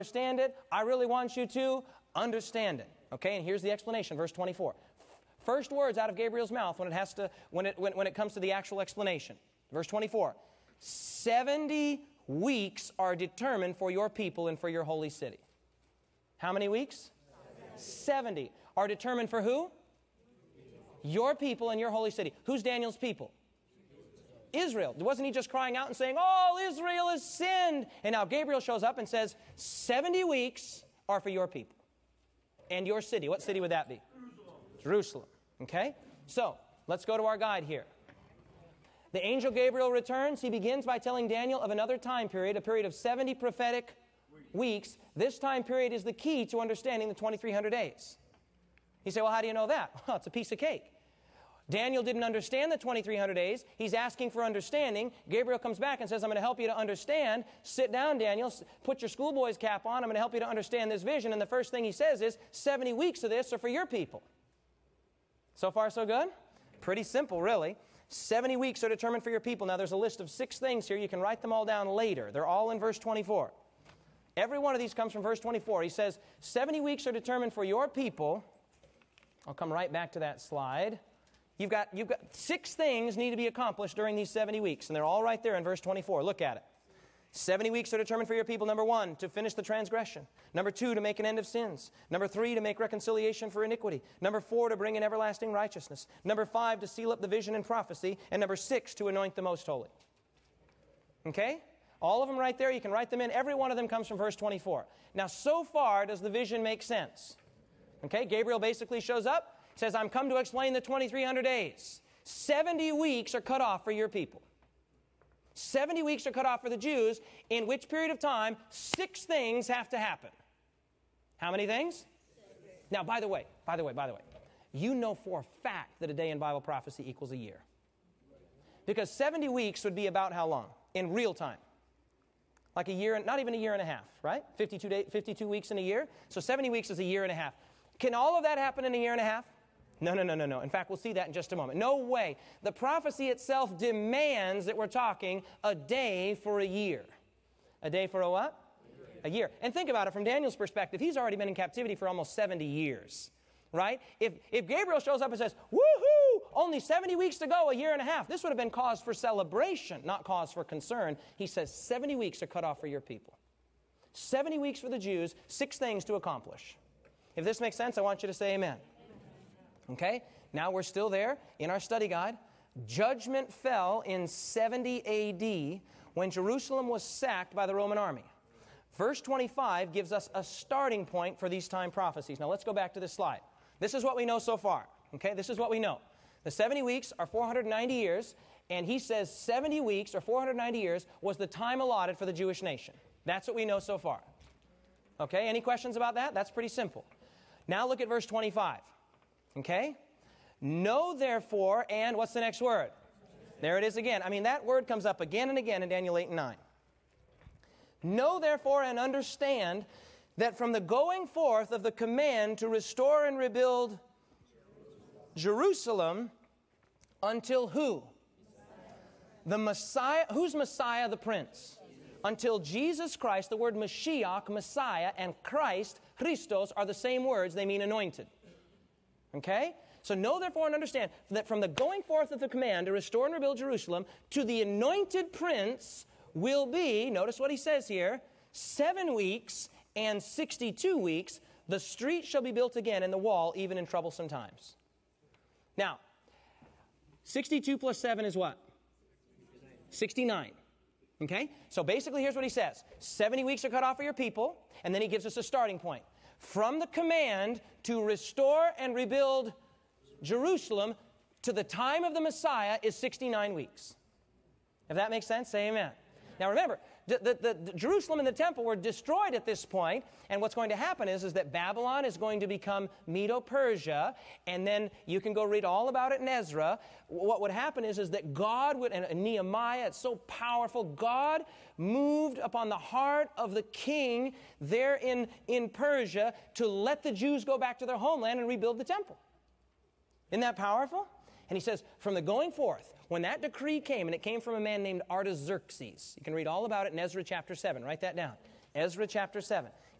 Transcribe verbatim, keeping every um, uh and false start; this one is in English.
understand it. I really want you to understand it. Okay, and here's the explanation, verse twenty-four. First words out of Gabriel's mouth when it has to when it when, when it comes to the actual explanation. Verse twenty-four. seventy weeks are determined for your people and for your holy city. How many weeks? seventy. Are determined for who? Your people and your holy city. Who's Daniel's people? Israel. Wasn't he just crying out and saying, "All Israel has sinned"? And now Gabriel shows up and says, seventy weeks are for your people and your city. What city would that be? Jerusalem. Jerusalem. Okay? So, let's go to our guide here. The angel Gabriel returns. He begins by telling Daniel of another time period, a period of seventy prophetic weeks. This time period is the key to understanding the twenty-three hundred days. You say, well, how do you know that? Well, it's a piece of cake. Daniel didn't understand the twenty-three hundred days. He's asking for understanding. Gabriel comes back and says, I'm going to help you to understand. Sit down, Daniel. Put your schoolboy's cap on. I'm going to help you to understand this vision. And the first thing he says is, seventy weeks of this are for your people. So far, so good? Pretty simple, really. seventy weeks are determined for your people. Now, there's a list of six things here. You can write them all down later. They're all in verse twenty-four. Every one of these comes from verse twenty-four. He says, seventy weeks are determined for your people. I'll come right back to that slide. You've got, you've got six things need to be accomplished during these seventy weeks, and they're all right there in verse twenty-four. Look at it. seventy weeks are determined for your people. Number one, to finish the transgression. Number two, to make an end of sins. Number three, to make reconciliation for iniquity. Number four, to bring in everlasting righteousness. Number five, to seal up the vision and prophecy. And number six, to anoint the most holy. Okay? All of them right there. You can write them in. Every one of them comes from verse twenty-four. Now, so far, does the vision make sense? Okay? Gabriel basically shows up. Says, I'm come to explain the twenty-three hundred days. seventy weeks are cut off for your people. seventy weeks are cut off for the Jews, in which period of time six things have to happen. How many things? Six. Now, by the way, by the way, by the way, you know for a fact that a day in Bible prophecy equals a year. Because seventy weeks would be about how long? In real time. Like a year, not even a year and a half, right? fifty-two, day, fifty-two weeks in a year. So seventy weeks is a year and a half. Can all of that happen in a year and a half? No, no, no, no, no. In fact, we'll see that in just a moment. No way. The prophecy itself demands that we're talking a day for a year. A day for a what? A year. A year. And think about it from Daniel's perspective. He's already been in captivity for almost seventy years. Right? If, if Gabriel shows up and says, woohoo, only seventy weeks to go, a year and a half, this would have been cause for celebration, not cause for concern. He says seventy weeks are cut off for your people. seventy weeks for the Jews, six things to accomplish. If this makes sense, I want you to say amen. Okay? Now we're still there in our study guide. Judgment fell in seventy A D when Jerusalem was sacked by the Roman army. Verse twenty-five gives us a starting point for these time prophecies. Now let's go back to this slide. This is what we know so far. Okay? This is what we know. The seventy weeks are four hundred ninety years, and he says seventy weeks or four hundred ninety years was the time allotted for the Jewish nation. That's what we know so far. Okay? Any questions about that? That's pretty simple. Now look at verse twenty-five. Okay? Know therefore, and what's the next word? There it is again. I mean, that word comes up again and again in Daniel eight and nine. Know therefore and understand that from the going forth of the command to restore and rebuild Jerusalem until who? The Messiah. Who's Messiah? The Prince. Until Jesus Christ, the word Mashiach, Messiah, and Christ, Christos, are the same words. They mean anointed. Okay? So know therefore and understand that from the going forth of the command to restore and rebuild Jerusalem to the anointed prince will be, notice what he says here, seven weeks and sixty-two weeks, the street shall be built again and the wall even in troublesome times. Now, sixty-two plus seven is what? sixty-nine. Okay? So basically here's what he says. seventy weeks are cut off for your people, and then he gives us a starting point. From the command to restore and rebuild Jerusalem to the time of the Messiah is sixty-nine weeks. If that makes sense, say amen. Now remember, the, the, the Jerusalem and the temple were destroyed at this point, and what's going to happen is, is that Babylon is going to become Medo-Persia, and then you can go read all about it in Ezra. What would happen is, is that God would, and Nehemiah, it's so powerful, God moved upon the heart of the king there in, in Persia to let the Jews go back to their homeland and rebuild the temple. Isn't that powerful? And he says, from the going forth, when that decree came, and it came from a man named Artaxerxes. You can read all about it in Ezra chapter seven. Write that down. Ezra chapter seven.